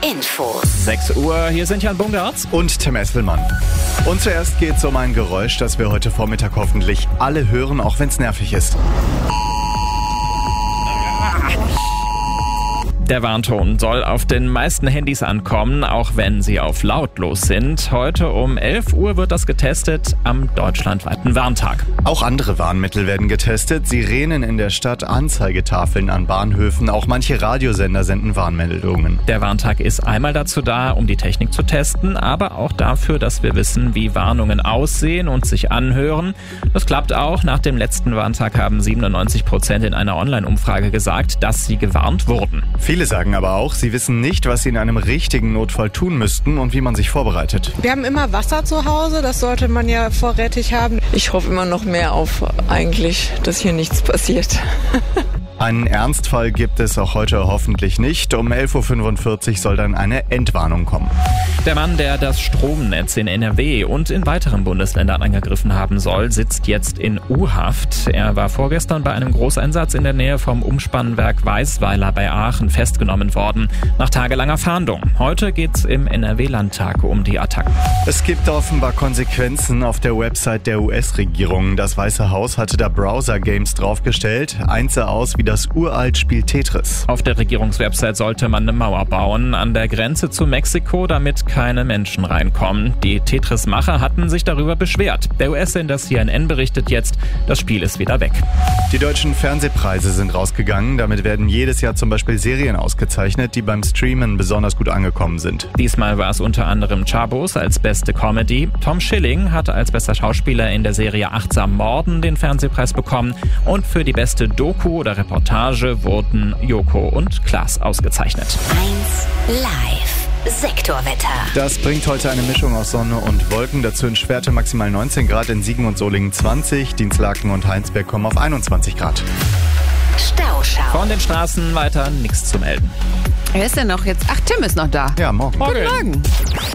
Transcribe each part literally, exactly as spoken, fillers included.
Infos. sechs Uhr, hier sind Jan Bungartz und Tim Esselmann. Und zuerst geht es um ein Geräusch, das wir heute Vormittag hoffentlich alle hören, auch wenn es nervig ist. Der Warnton soll auf den meisten Handys ankommen, auch wenn sie auf lautlos sind. Heute um elf Uhr wird das getestet am deutschlandweiten Warntag. Auch andere Warnmittel werden getestet. Sirenen in der Stadt, Anzeigetafeln an Bahnhöfen, auch manche Radiosender senden Warnmeldungen. Der Warntag ist einmal dazu da, um die Technik zu testen, aber auch dafür, dass wir wissen, wie Warnungen aussehen und sich anhören. Das klappt auch. Nach dem letzten Warntag haben siebenundneunzig Prozent in einer Online-Umfrage gesagt, dass sie gewarnt wurden. Viele sagen aber auch, sie wissen nicht, was sie in einem richtigen Notfall tun müssten und wie man sich vorbereitet. Wir haben immer Wasser zu Hause, das sollte man ja vorrätig haben. Ich hoffe immer noch mehr auf eigentlich, dass hier nichts passiert. Einen Ernstfall gibt es auch heute hoffentlich nicht. Um elf Uhr fünfundvierzig soll dann eine Entwarnung kommen. Der Mann, der das Stromnetz in N R W und in weiteren Bundesländern angegriffen haben soll, sitzt jetzt in U-Haft. Er war vorgestern bei einem Großeinsatz in der Nähe vom Umspannwerk Weißweiler bei Aachen festgenommen worden, nach tagelanger Fahndung. Heute geht's im N R W-Landtag um die Attacken. Es gibt offenbar Konsequenzen auf der Website der U S-Regierung. Das Weiße Haus hatte da Browser-Games draufgestellt. Eins sah aus wie das Uralt-Spiel Tetris. Auf der Regierungswebsite sollte man eine Mauer bauen an der Grenze zu Mexiko, damit keine Menschen reinkommen. Die Tetris-Macher hatten sich darüber beschwert. Der U S-Sender C N N berichtet jetzt, das Spiel ist wieder weg. Die deutschen Fernsehpreise sind rausgegangen. Damit werden jedes Jahr zum Beispiel Serien ausgezeichnet, die beim Streamen besonders gut angekommen sind. Diesmal war es unter anderem Chabos als beste Comedy. Tom Schilling hat als bester Schauspieler in der Serie Achtsam Morden den Fernsehpreis bekommen. Und für die beste Doku oder Reportage wurden Joko und Klaas ausgezeichnet. eins Live. Sektorwetter. Das bringt heute eine Mischung aus Sonne und Wolken. Dazu in Schwerte maximal neunzehn Grad, in Siegen und Solingen zwanzig. Dienstlaken und Heinsberg kommen auf einundzwanzig Grad. Stauschau. Von den Straßen weiter nichts zu melden. Wer ist denn noch jetzt? Ach, Tim ist noch da. Ja, morgen. Morgen. Guten Morgen.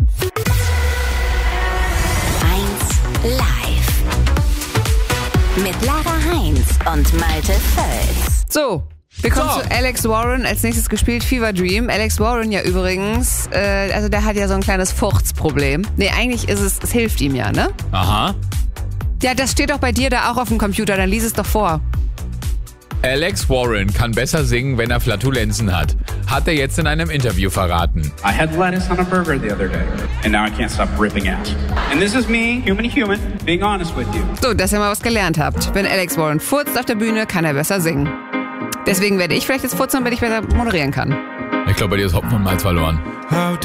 eins Live. Mit Lara Heinz und Malte Völz. So, wir kommen So. zu Alex Warren. Als nächstes gespielt Fever Dream. Alex Warren ja übrigens, äh, also der hat ja so ein kleines Furzproblem. Nee, eigentlich ist es, es hilft ihm ja, ne? Aha. Ja, das steht doch bei dir da auch auf dem Computer, dann lies es doch vor. Alex Warren kann besser singen, wenn er Flatulenzen hat. Hat er jetzt in einem Interview verraten. I had lettuce on a burger the other day, and now I can't stop ripping ass. And this is me, human to human, being honest with you. So, dass ihr mal was gelernt habt. Wenn Alex Warren furzt auf der Bühne, kann er besser singen. Deswegen werde ich vielleicht jetzt furzen, damit ich besser moderieren kann. Ich glaube, bei dir ist Hopfen und Malz verloren. How